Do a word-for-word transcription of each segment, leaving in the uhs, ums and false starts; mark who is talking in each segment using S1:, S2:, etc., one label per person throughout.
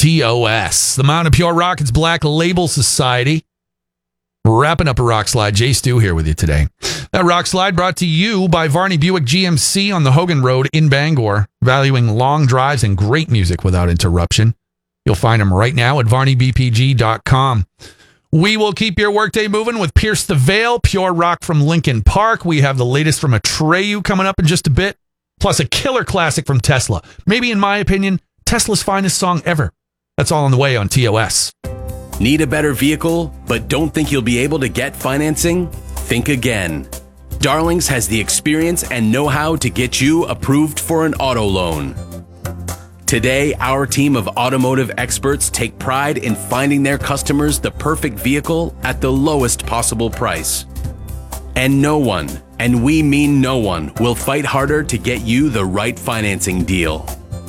S1: T O S, the Mountain of Pure Rock. It's Black Label Society. Wrapping up a rock slide. Jay Stu here with you today. That rock slide brought to you by Varney Buick G M C on the Hogan Road in Bangor, valuing long drives and great music without interruption. You'll find them right now at varney b p g dot com. We will keep your workday moving with Pierce the Veil, pure rock from Linkin Park. We have the latest from Atreyu coming up in just a bit, plus a killer classic from Tesla. Maybe, in my opinion, Tesla's finest song ever. That's all on the way on T O S.
S2: Need a better vehicle, but don't think you'll be able to get financing? Think again. Darlings has the experience and know-how to get you approved for an auto loan. Today, our team of automotive experts take pride in finding their customers the perfect vehicle at the lowest possible price. And no one, and we mean no one, will fight harder to get you the right financing deal.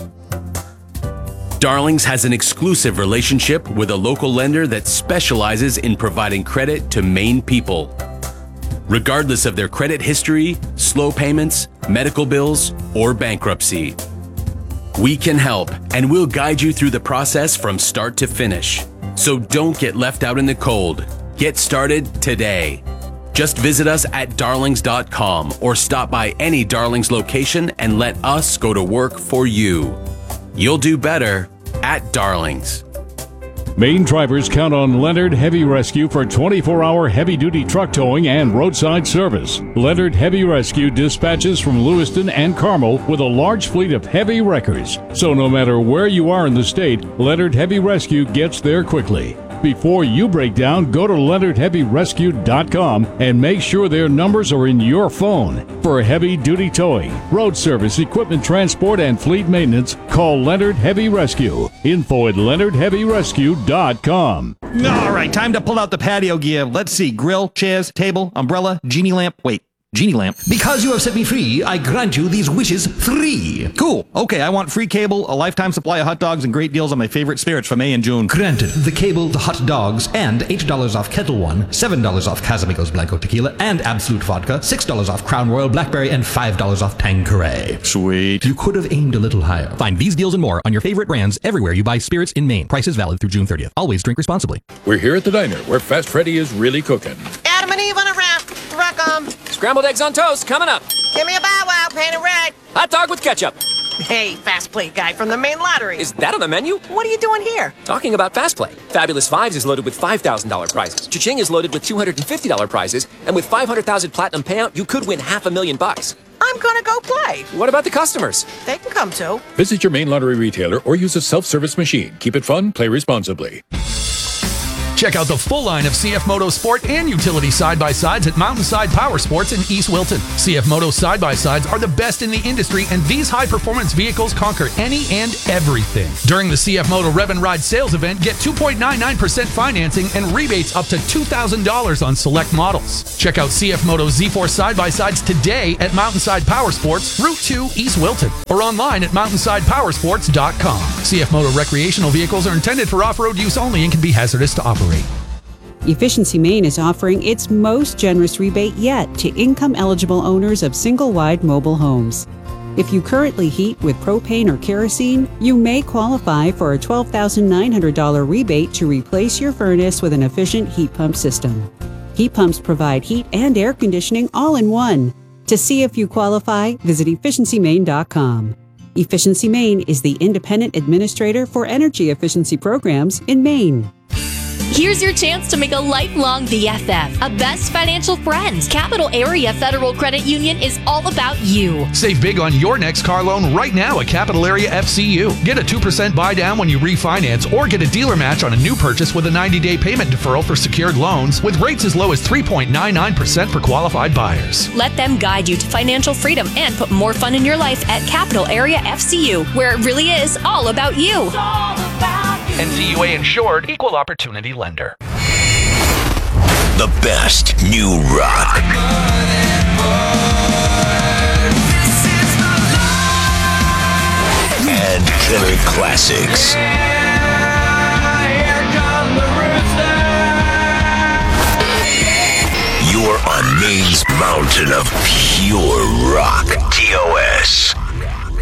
S2: Darlings has an exclusive relationship with a local lender that specializes in providing credit to Maine people. Regardless of their credit history, slow payments, medical bills, or bankruptcy. We can help, and we'll guide you through the process from start to finish. So don't get left out in the cold. Get started today. Just visit us at darlings dot com or stop by any Darlings location and let us go to work for you. You'll do better at Darlings.
S3: Maine drivers count on Leonard Heavy Rescue for twenty-four hour heavy-duty truck towing and roadside service. Leonard Heavy Rescue dispatches from Lewiston and Carmel with a large fleet of heavy wreckers. So no matter where you are in the state, Leonard Heavy Rescue gets there quickly. Before you break down, go to leonard heavy rescue dot com and make sure their numbers are in your phone. For heavy-duty towing, road service, equipment transport, and fleet maintenance, call Leonard Heavy Rescue. Info at leonard heavy rescue dot com.
S4: All right, time to pull out the patio gear. Let's see. Grill, chairs, table, umbrella, genie lamp. Wait. Genie lamp.
S5: Because you have set me free, I grant you these wishes free.
S4: Cool. Okay, I want free cable, a lifetime supply of hot dogs, and great deals on my favorite spirits for May and June.
S5: Granted. The cable, the hot dogs, and eight dollars off Kettle One, seven dollars off Casamigos Blanco Tequila, and Absolute Vodka, six dollars off Crown Royal Blackberry, and five dollars off Tanqueray.
S4: Sweet.
S5: You could have aimed a little higher.
S6: Find these deals and more on your favorite brands everywhere you buy spirits in Maine. Prices valid through June thirtieth. Always drink responsibly.
S7: We're here at the diner where Fast Freddy is really cooking.
S8: Adam and Eve on a wrap. Welcome.
S9: Scrambled eggs on toast, coming up.
S8: Give me a bow wow, painted red.
S9: Hot dog with ketchup.
S8: Hey, Fast Play guy from the Maine Lottery.
S9: Is that on the menu?
S8: What are you doing here?
S9: Talking about Fast Play. Fabulous Fives is loaded with five thousand dollars prizes. Cha-Ching is loaded with two hundred fifty dollars prizes. And with five hundred thousand dollars platinum payout, you could win half a million bucks.
S8: I'm gonna go play.
S9: What about the customers?
S8: They can come too.
S7: Visit your Maine Lottery retailer or use a self-service machine. Keep it fun, play responsibly.
S1: Check out the full line of C F Moto Sport and utility side-by-sides at Mountainside Power Sports in East Wilton. C F Moto side-by-sides are the best in the industry, and these high-performance vehicles conquer any and everything. During the C F Moto Rev and Ride sales event, get two point nine nine percent financing and rebates up to two thousand dollars on select models. Check out C F Moto Z four side-by-sides today at Mountainside Power Sports, Route two, East Wilton, or online at mountainside power sports dot com. C F Moto recreational vehicles are intended for off-road use only and can be hazardous to operate.
S10: Efficiency Maine is offering its most generous rebate yet to income-eligible owners of single-wide mobile homes. If you currently heat with propane or kerosene, you may qualify for a twelve thousand nine hundred dollars rebate to replace your furnace with an efficient heat pump system. Heat pumps provide heat and air conditioning all in one. To see if you qualify, visit efficiency maine dot com. Efficiency Maine is the independent administrator for energy efficiency programs in Maine.
S11: Here's your chance to make a lifelong B F F, a best financial friend. Capital Area Federal Credit Union is all about you.
S1: Save big on your next car loan right now at Capital Area F C U. Get a two percent buy down when you refinance or get a dealer match on a new purchase with a ninety day payment deferral for secured loans with rates as low as three point nine nine percent for qualified buyers.
S11: Let them guide you to financial freedom and put more fun in your life at Capital Area F C U, where it really is all about you. It's all about you.
S1: N C U A insured, equal opportunity lender.
S12: The best new rock. And killer classics. You're on Maine's mountain of pure rock. T O S.